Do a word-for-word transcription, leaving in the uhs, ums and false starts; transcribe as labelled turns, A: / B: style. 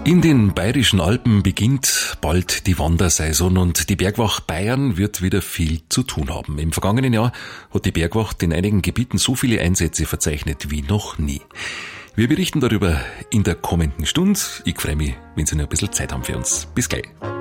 A: In den Bayerischen Alpen beginnt bald die Wandersaison und die Bergwacht Bayern wird wieder viel zu tun haben. Im vergangenen Jahr hat die Bergwacht in einigen Gebieten so viele Einsätze verzeichnet wie noch nie. Wir berichten darüber in der kommenden Stunde. Ich freue mich, wenn Sie noch ein bisschen Zeit haben für uns. Bis gleich.